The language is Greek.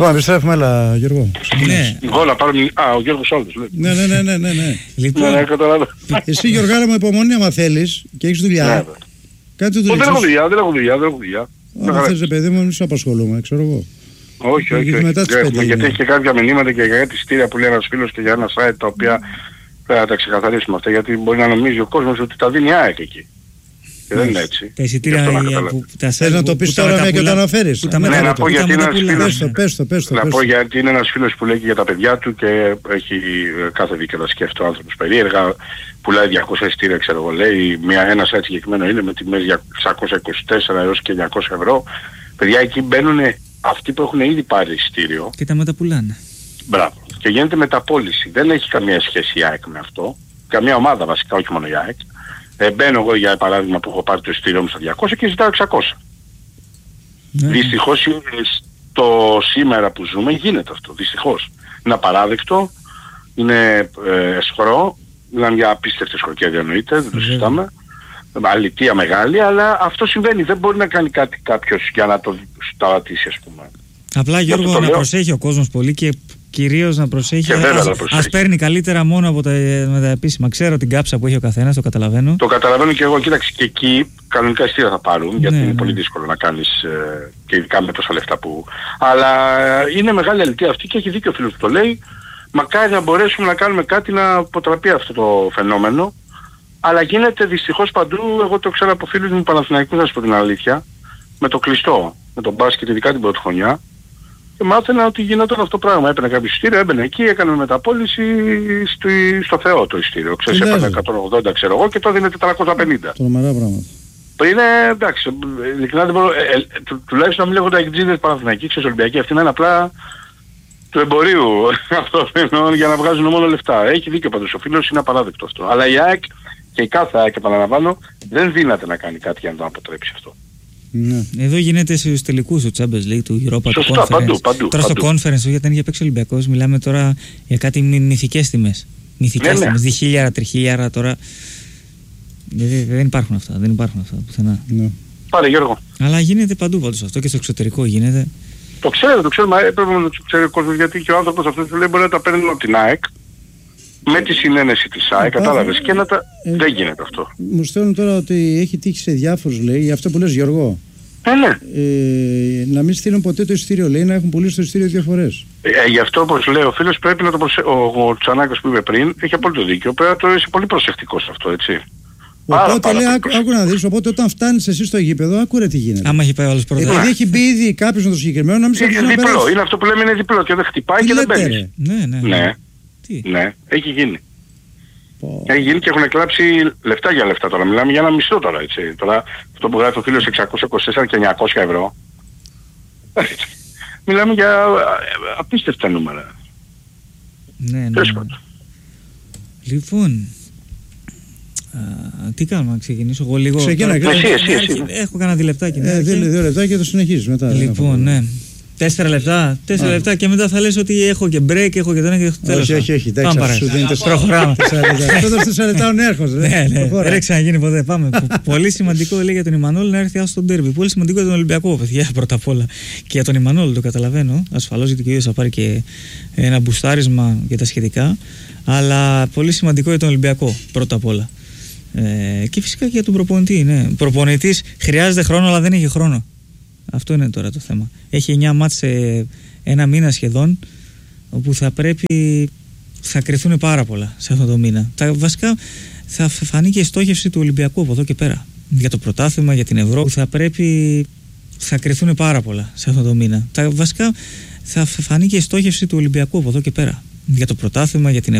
Λοιπόν, επιστρέφουμε, έλα Γιώργο. Ναι. Γόλα πάρουν... Α, ο Γιώργος Όλτος. Ναι. Λοιπόν, Ναι, καταλάβω. Εσύ Γιωργάρα μου, υπομονή άμα θέλεις και έχεις δουλειά. Κάτι Δεν έχω δουλειά. Αν θες, παιδί μου, εμείς απασχολούμε, ξέρω εγώ. Όχι. Μετά τις 5 Γιατί έχει και κάποια μηνύματα και για κάτι εισιτήρια που λέει ένας φίλος και για ένα site τα οποία θα τα ξεκαθαρίσουμε αυτά, γιατί μπορεί να νομίζει ο κόσμος ότι τα δίνει ΑΕΚ εκεί. Και δεν είναι έτσι. Τα εισιτήρια που τα θες να το πεις τώρα μια και το αναφέρεις. Ναι, να πω γιατί είναι ένας φίλος. Πες το. Να πω γιατί είναι ένας φίλος που λέει και για τα παιδιά του και έχει κάθε δίκαιο να σκέφτεται ο άνθρωπος περίεργα. Πουλάει 200 εισιτήρια, ξέρω εγώ, λέει. Ένα site συγκεκριμένο είναι με τιμές 624 έως και 900 ευρώ. Παιδιά, εκεί μπαίνουν αυτοί που έχουν ήδη πάρει εισιτήριο. Και τα μεταπουλάνε. Μπράβο. Και γίνεται μεταπώληση. Δεν έχει καμία σχέση η ΑΕΚ με αυτό. Καμία ομάδα βασικά, όχι μόνο η ΑΕΚ. Μπαίνω εγώ για παράδειγμα που έχω πάρει το εισιτήριο μου στα 200 και ζητάω 600. Ναι. Δυστυχώς το σήμερα που ζούμε γίνεται αυτό. Δυστυχώς. Είναι απαράδεκτο. Είναι εσχρό. Μιλάμε για απίστευτες χορκέδια εννοείται. Δεν το συζητάμε. Αλητία μεγάλη, αλλά αυτό συμβαίνει. Δεν μπορεί να κάνει κάτι κάποιος για να το σταματήσει, ας πούμε. Απλά Γιώργο, να προσέχει ο κόσμος πολύ και κυρίως να προσέχει. Ας παίρνει καλύτερα μόνο από με τα επίσημα. Ξέρω την κάψα που έχει ο καθένας, το καταλαβαίνω. Το καταλαβαίνω και εγώ. Κοίταξε, και εκεί κανονικά εισιτήρια θα πάρουν, γιατί είναι πολύ δύσκολο να κάνεις και ειδικά με τόσα λεφτά που... Αλλά είναι μεγάλη αλήθεια αυτή και έχει δίκιο ο φίλος που το λέει. Μακάρι να μπορέσουμε να κάνουμε κάτι να αποτραπεί αυτό το φαινόμενο. Αλλά γίνεται δυστυχώς παντού. Εγώ το ξέρω από φίλους μου Παναθηναϊκούς, να σας πω την αλήθεια, με το κλειστό, με τον μπάσκετ, ειδικά την πρώτη χρονιά. Και μάθαινα ότι γινόταν αυτό το πράγμα. Έπαιρνε κάποιο εισιτήριο, έμπαινε εκεί, έκανε μεταπώληση στο Θεό το εισιτήριο. Ξέρεις, έπαιρνε 180 ξέρω εγώ και το έδινε 450. Τρομερά πράγματα. Είναι εντάξει, ειλικρινά δεν μπορώ, τουλάχιστον να μην λέγονται εκτζίδες Παναθηναϊκοί, ξέρεις, Ολυμπιακοί, αυτοί είναι απλά του εμπορίου αυτό για να βγάζουν μόνο λεφτά. Έχει δίκιο πάντως ο φίλος, είναι απαράδεκτο αυτό. Αλλά η ΑΕΚ και η κάθε ΑΕΚ, επαναλαμβάνω, δεν δύναται να κάνει κάτι για να το αποτρέψει αυτό. Ναι. Εδώ γίνεται στους τελικούς του Champions League, του Europa, του Conference. Παντού. Τώρα στο Conference, γιατί δεν είχε παίξει ο Ολυμπιακός, μιλάμε τώρα για κάτι μυθικές τιμές. Μυθικές τιμές, 2.000, 3.000 τώρα. Δεν υπάρχουν αυτά πουθενά. Ναι. Πάρε Γιώργο. Αλλά γίνεται παντού πάντως αυτό και στο εξωτερικό γίνεται. Το ξέρω, μα έπρεπε να το ξέρει ο κόσμος, γιατί και ο άνθρωπος αυτός που λέει μπορεί να τα παίρνει από την ΑΕΚ με τη συνένεση της ΑΕΚ, κατάλαβες, και να τα... Δεν γίνεται αυτό. Μου στέλνουν τώρα ότι έχει τύχει σε διάφορους, λέει, για αυτό που λες Γιώργο. Ναι. Να μην στείλουν ποτέ το εισιτήριο, λέει, να έχουν πουλήσει το εισιτήριο 2 φορές. Γι' αυτό όπως λέει ο φίλος πρέπει να το ο Τσανάκας που είπε πριν, έχει απόλυτο δίκιο, πρέπει να το είσαι πολύ προσεκτικός αυτό, έτσι. Οπότε λέει, άκου να δεις, οπότε όταν φτάνεις εσύ στο γήπεδο, άκουρε τι γίνεται. Άμα έχει πάει όλος πρώτα. Δηλαδή έχει μπει ήδη κάποιος με το συγκεκριμένο, να μην σε αφήσει να περάσει. Διπλό, είναι αυτό που λέμε, είναι διπλό και δεν χτυπάει και δεν παίρνει. Ναι, έχει γίνει. Έχει γίνει και έχουν κλάψει λεφτά για λεφτά τώρα. Μιλάμε για ένα μισθό τώρα, έτσι. Τώρα αυτό που γράφει ο φίλος 624 και 900 ευρώ. Μιλάμε για απίστευτα νούμερα. Ναι. Λοιπόν, τι κάνουμε, να ξεκινήσω εγώ λίγο. Ξεκινά, εσύ. Έχω κανένα 2 λεπτάκια. 2 λεπτά και το συνεχίζεις μετά. Λοιπόν, ναι. 4 λεπτά και μετά θα λες ότι έχω και break, έχω και δεν έχω και τέλος. Όχι, εντάξει, σου δίνει 4 προχωράμε. Τότε 4 λεπτά ο νέαρχος. Ναι, δεν ξαναγίνει ποτέ, πάμε. Πολύ σημαντικό λέει για τον Ιμανόλ να έρθει στο ντέρμπι. Πολύ σημαντικό για τον Ολυμπιακό, παιδιά, πρώτα απ' όλα. Και για τον Ιμανόλ το καταλαβαίνω, ασφαλώς, γιατί και ο ίδιος θα πάρει και ένα μπουστάρισμα και τα σχετικά. Αλλά πολύ σημαντικό για τον Ολυμπιακό, πρώτα απ' όλα. Και φυσικά και για τον προπονητή. Ναι. Ο προπονητής χρειάζεται χρόνο, αλλά δεν έχει χρόνο. Αυτό είναι τώρα το θέμα. Έχει 9 μάτς σε 1 μήνα σχεδόν, όπου θα κρυθούν πάρα πολλά σε αυτό το μήνα. Βασικά θα φανεί και η στόχευση του Ολυμπιακού από εδώ και πέρα. Για το πρωτάθλημα, για την Ευρώπη, θα κρυθούν πάρα πολλά σε αυτό το μήνα. Βασικά θα φανεί και η στόχευση του Ολυμπιακού από εδώ και πέρα. Για το πρωτάθλημα, για την